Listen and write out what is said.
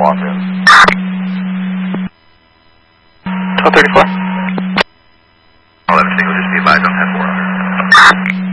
Los Angeles. 1234. 11 single, just be advised on 10-4.